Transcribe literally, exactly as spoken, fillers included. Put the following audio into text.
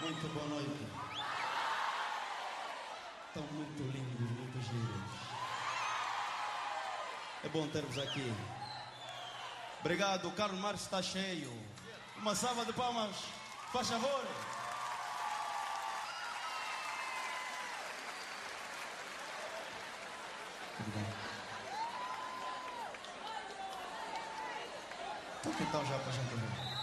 muito boa noite. Estão muito lindos, muito giros. É bom ter-vos aqui. Obrigado, o Carlos Marques está cheio. Uma salva de palmas, faz favor. Obrigado. Então já para a gente ver.